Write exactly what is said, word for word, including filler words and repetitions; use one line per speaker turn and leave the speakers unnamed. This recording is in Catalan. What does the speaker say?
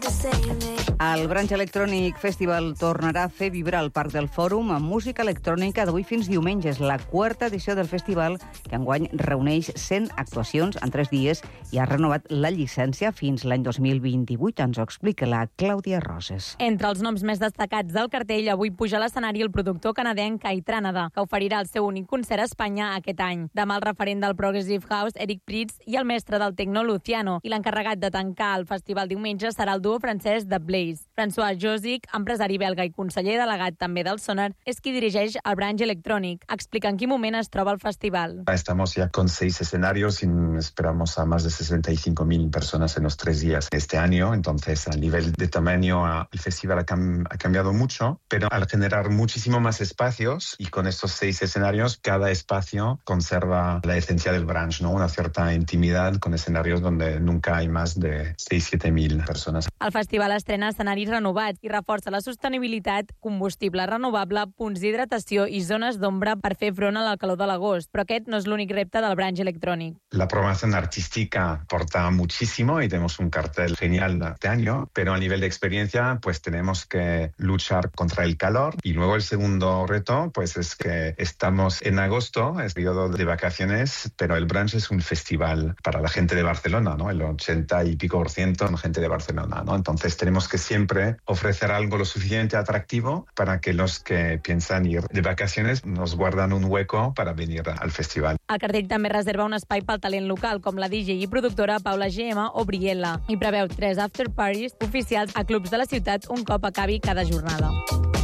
El Branch Electronic Festival tornarà a fer vibrar el Parc del Fòrum amb música electrònica d'avui fins diumenge. És la quarta edició del festival, que enguany reuneix cent actuacions en tres dies i ha renovat la llicència fins l'any dos mil vint-i-vuit. Ens ho explica la Clàudia Roses.
Entre els noms més destacats del cartell, avui puja a l'escenari el productor canadenc Kaitránada, que oferirà el seu únic concert a Espanya aquest any. Demà el referent del Progressive House, Eric Prydz, i el mestre del Tecno, Luciano. I l'encarregat de tancar el festival diumenge serà el duo francès de Blaze. François Josic, empresari belga i conseller delegat també del Sonar, és qui dirigeix el Branch Electronic. Explica en quin moment es troba el festival.
Estamos ya con seis escenarios y esperamos a más de sesenta y cinco mil personas en los tres días este año. Entonces, a nivel de tamaño, el festival ha, cam ha cambiado mucho, pero al generar muchísimo más espacios y con estos seis escenarios, cada espacio conserva la esencia del Branch, ¿no? Una cierta intimidad con escenarios donde nunca hay más de seis siete mil personas.
El festival estrena escenaris renovats i reforça la sostenibilitat, combustible renovable, punts d'hidratació i zones d'ombra per fer front a la calor de l'agost. Però aquest no és l'únic repte del Branch Electronic.
La programación artística aporta muchísimo y tenemos un cartel genial este año, pero a nivel de experiencia pues tenemos que luchar contra el calor. Y luego el segundo reto pues es que estamos en agosto, es periodo de vacaciones, pero el Branch es un festival para la gente de Barcelona, ¿no? El ochenta y pico por ciento son gente de Barcelona, ¿no? Entonces tenemos que siempre ofrecer algo lo suficientemente atractivo para que los que piensan ir de vacaciones nos guardan un hueco para venir al festival.
El cartell també reserva un espai pel talent local, com la D J i productora Paula G M o Briella, i preveu tres after parties oficials a clubs de la ciutat un cop acabi cada jornada.